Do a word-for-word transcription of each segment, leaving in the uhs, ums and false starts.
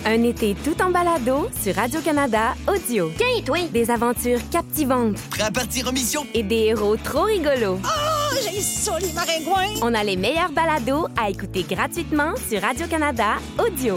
Un été tout en balado sur Radio-Canada Audio. Tiens, toi! Des aventures captivantes. Prêt à partir en mission? Et des héros trop rigolos. Oh, j'ai ça, les maringouins! On a les meilleurs balados à écouter gratuitement sur Radio-Canada Audio.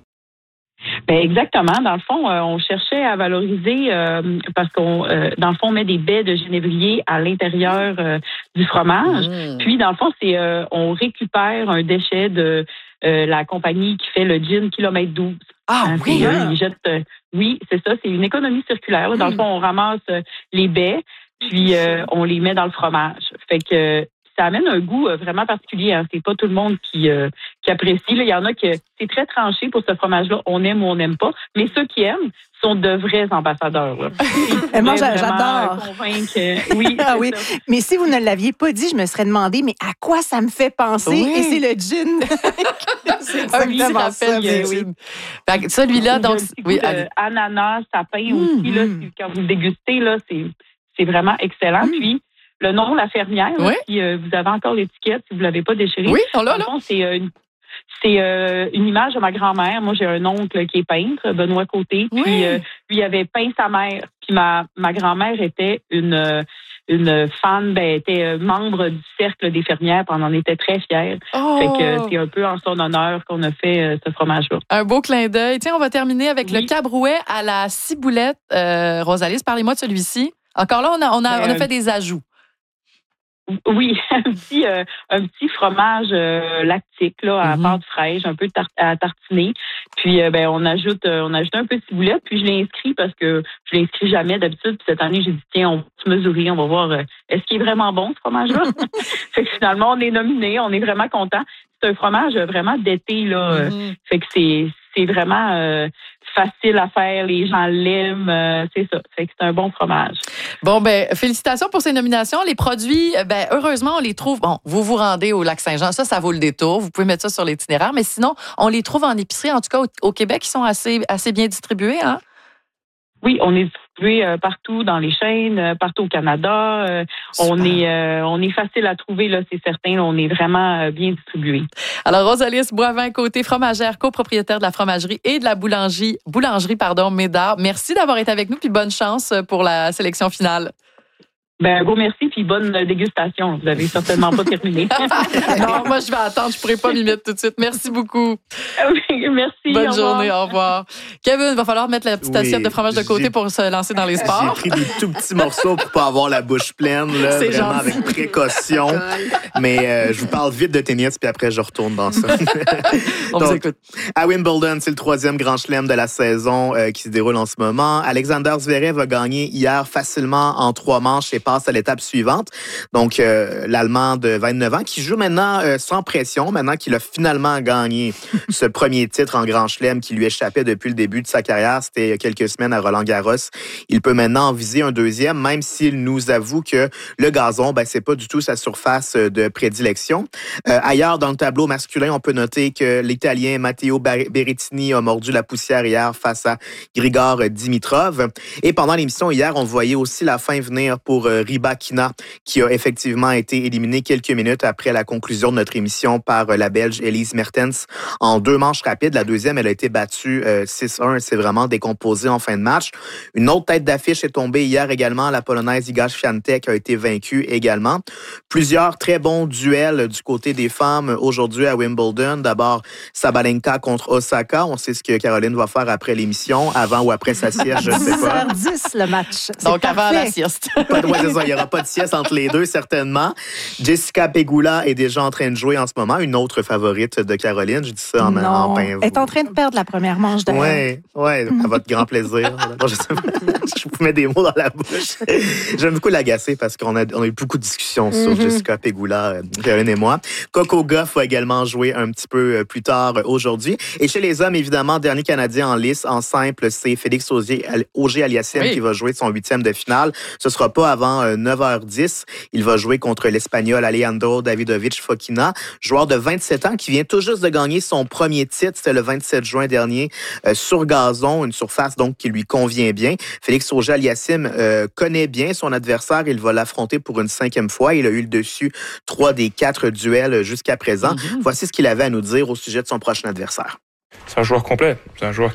Ben exactement. Dans le fond, euh, on cherchait à valoriser euh, parce qu'on, euh, dans le fond, on met des baies de genévrier à l'intérieur euh, du fromage. Mmh. Puis, dans le fond, c'est euh, on récupère un déchet de euh, la compagnie qui fait le gin Kilomètre douze. Ah hein, oui, hein? Ils jettent, euh, oui, c'est ça. C'est une économie circulaire. Là. Dans mmh. le fond, on ramasse euh, les baies, puis euh, on les met dans le fromage. Fait que ça amène un goût euh, vraiment particulier. Hein. C'est pas tout le monde qui, euh, qui apprécie. Là, il y en a qui c'est très tranché pour ce fromage-là. On aime ou on n'aime pas. Mais ceux qui aiment sont de vrais ambassadeurs. Là. Moi, j'adore. Convaincre. Oui, ah oui. Ça. Mais si vous ne l'aviez pas dit, je me serais demandé, mais à quoi ça me fait penser? Oui. Et c'est le gin. C'est exactement ça. Oui. Oui. Celui-là, donc, oui, ananas, sapin mmh, aussi. Là, quand vous dégustez, là, c'est, c'est vraiment excellent. Mmh. Puis, le nom La Fermière, oui. là, si euh, vous avez encore l'étiquette, si vous ne l'avez pas déchirée. Oui, on l'a, là. C'est, euh, une, c'est euh, une image de ma grand-mère. Moi, j'ai un oncle qui est peintre, Benoît Côté. Puis, oui. euh, lui, il avait peint sa mère. Puis, ma, ma grand-mère était une, une fan, ben, était membre du Cercle des fermières. Puis, on en était très fiers. Oh. Fait que c'est un peu en son honneur qu'on a fait euh, ce fromage-là. Un beau clin d'œil. Tiens, on va terminer avec oui. le cabrouet à la ciboulette. Euh, Rosalie, parlez-moi de celui-ci. Encore là, on a, on a, euh, on a fait des ajouts. Oui, un petit, euh, un petit fromage euh, lactique là, à mm-hmm. pâte fraîche, un peu tar- à tartiner. Puis euh, ben on ajoute, euh, on ajoute un peu de ciboulette. Puis je l'ai inscrit parce que je l'inscris jamais d'habitude. Puis cette année, j'ai dit tiens, on va se mesurer, on va voir euh, est-ce qu'il est vraiment bon ce fromage-là. Fait que finalement, on est nominé, on est vraiment content. C'est un fromage vraiment d'été là. Mm-hmm. Fait que c'est c'est vraiment euh, facile à faire, les gens l'aiment, euh, c'est ça. Fait que c'est un bon fromage. Bon, ben félicitations pour ces nominations. Les produits, ben heureusement, on les trouve, bon, vous vous rendez au Lac-Saint-Jean, ça, ça vaut le détour. Vous pouvez mettre ça sur l'itinéraire, mais sinon, on les trouve en épicerie, en tout cas au, au Québec, ils sont assez, assez bien distribués, hein? Oui, on est distribué euh, partout dans les chaînes, euh, partout au Canada. Euh, on est euh, on est facile à trouver, là, c'est certain. Là, on est vraiment euh, bien distribué. Alors, Rosalie Boivin, côté fromagère, copropriétaire de la fromagerie et de la boulangerie, boulangerie pardon, Médard. Merci d'avoir été avec nous, puis bonne chance pour la sélection finale. Ben, un gros merci, puis bonne dégustation. Vous avez certainement pas terminé. Non, moi, je vais attendre. Je pourrais pas m'y mettre tout de suite. Merci beaucoup. Oui, merci. Bonne au journée. Au revoir. Kevin, il va falloir mettre la petite oui, assiette de fromage de côté pour se lancer dans les sports. J'ai pris des tout petits morceaux pour pas avoir la bouche pleine, là, c'est vraiment gentil. Avec précaution. Mais euh, je vous parle vite de tennis, puis après, je retourne dans ça. On Donc, vous écoute. À Wimbledon, c'est le troisième grand chelem de la saison euh, qui se déroule en ce moment. Alexander Zverev a gagné hier facilement en trois manches et passe à l'étape suivante. Donc, euh, l'Allemand de vingt-neuf ans qui joue maintenant euh, sans pression, maintenant qu'il a finalement gagné ce premier titre en Grand Chelem qui lui échappait depuis le début de sa carrière. C'était il y a quelques semaines à Roland-Garros. Il peut maintenant en viser un deuxième, même s'il nous avoue que le gazon, ben, c'est pas du tout sa surface de prédilection. Euh, ailleurs, dans le tableau masculin, on peut noter que l'Italien Matteo Berrettini a mordu la poussière hier face à Grigor Dimitrov. Et pendant l'émission hier, on voyait aussi la fin venir pour euh, Rybakina, qui a effectivement été éliminé quelques minutes après la conclusion de notre émission par la Belge Elise Mertens en deux manches rapides. La deuxième, elle a été battue euh, six un. Elle s'est vraiment décomposée en fin de match. Une autre tête d'affiche est tombée hier également. La Polonaise Iga Świątek a été vaincue également. Plusieurs très bons duels du côté des femmes aujourd'hui à Wimbledon. D'abord, Sabalenka contre Osaka. On sait ce que Caroline va faire après l'émission, avant ou après sa sieste, je ne sais pas. dix heures dix le match. C'est donc parfait. Avant la sieste. Pas de, ouais, c'est ça, il n'y aura pas de sieste entre les deux, certainement. Jessica Pegula est déjà en train de jouer en ce moment, une autre favorite de Caroline. Je dis ça en, non, en pain. Elle est en train de perdre la première manche d'ailleurs. Oui, ouais, à votre grand plaisir. Bon, je, je vous mets des mots dans la bouche. J'aime beaucoup l'agacer parce qu'on a, on a eu beaucoup de discussions sur mm-hmm. Jessica Pegula, Caroline et moi. Coco Gauff va également jouer un petit peu plus tard aujourd'hui. Et chez les hommes, évidemment, dernier Canadien en lice, en simple, c'est Félix Auger-Aliassime oui. qui va jouer son huitième de finale. Ce sera pas avant neuf heures dix. Il va jouer contre l'Espagnol Alejandro Davidovich Fokina, joueur de vingt-sept ans qui vient tout juste de gagner son premier titre. C'était le vingt-sept juin dernier euh, sur gazon, une surface donc qui lui convient bien. Félix Auger-Aliassime euh, connaît bien son adversaire. Il va l'affronter pour une cinquième fois. Il a eu le dessus trois des quatre duels jusqu'à présent. Mm-hmm. Voici ce qu'il avait à nous dire au sujet de son prochain adversaire. C'est un joueur complet. C'est un joueur